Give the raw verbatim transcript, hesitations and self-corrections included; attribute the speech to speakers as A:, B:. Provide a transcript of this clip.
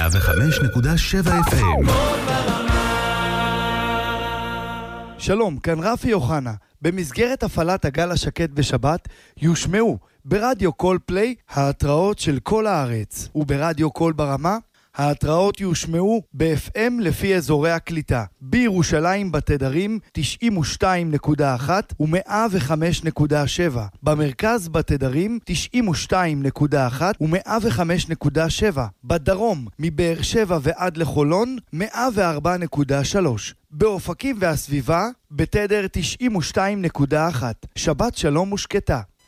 A: וחמש נקודה שבע אף אם.
B: שלום, כאן רפי יוחנה. במסגרת הפעלת הגל השקט בשבת יושמעו ברדיו קול פליי ההתראות של כל הארץ, וברדיו קול ברמה ההתראות יושמעו ב-אף אם לפי אזורי הקליטה. בירושלים בתדרים תשעים ושתיים נקודה אחת ו-מאה וחמש נקודה שבע. במרכז בתדרים תשעים ושתיים נקודה אחת ו-מאה וחמש נקודה שבע. בדרום מבאר שבע ועד לחולון מאה וארבע נקודה שלוש. באופקים והסביבה בתדר תשעים ושתיים נקודה אחת. שבת שלום ושקטה.